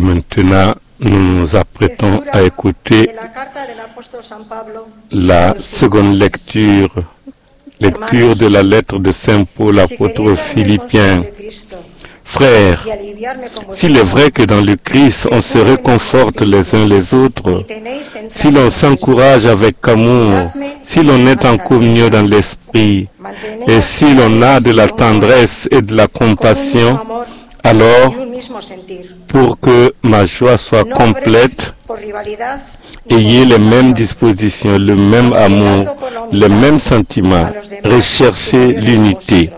maintenant, nous nous apprêtons à écouter la seconde lecture de la lettre de Saint Paul, apôtre aux Philippiens. Frères, s'il est vrai que dans le Christ on se réconforte les uns les autres, si l'on s'encourage avec amour, si l'on est en communion dans l'esprit, et si l'on a de la tendresse et de la compassion, alors, pour que ma joie soit complète, ayez les mêmes dispositions, le même amour, les mêmes sentiments, recherchez l'unité.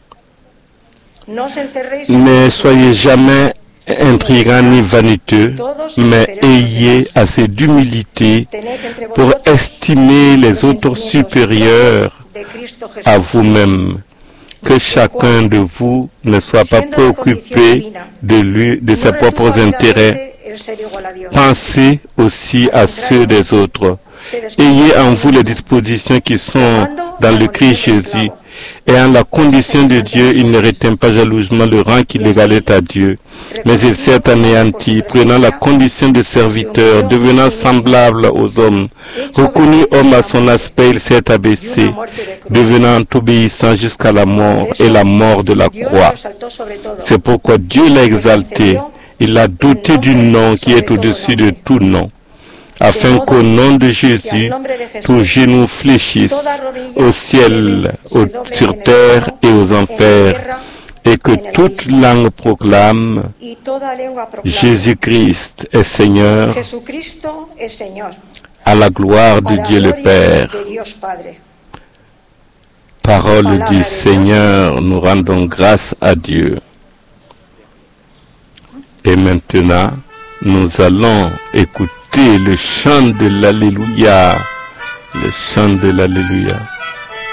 Ne soyez jamais intrigants ni vaniteux, mais ayez assez d'humilité pour estimer les autres supérieurs à vous-même. Que chacun de vous ne soit pas préoccupé de ses propres intérêts. Pensez aussi à ceux des autres. Ayez en vous les dispositions qui sont dans le Christ Jésus. Et en la condition de Dieu, il ne retient pas jalousement le rang qu'il égalait à Dieu, mais il s'est anéanti, prenant la condition de serviteur, devenant semblable aux hommes. Reconnu homme à son aspect, il s'est abaissé, devenant obéissant jusqu'à la mort et la mort de la croix. C'est pourquoi Dieu l'a exalté, il l'a doté du nom qui est au-dessus de tout nom, afin qu'au nom de Jésus, tous genoux fléchissent au ciel, sur terre et aux enfers, et que toute langue proclame Jésus-Christ est Seigneur, à la gloire de Dieu le Père. Parole du Seigneur, nous rendons grâce à Dieu. Et maintenant, nous allons écouter le chant de l'Alléluia, le chant de l'Alléluia.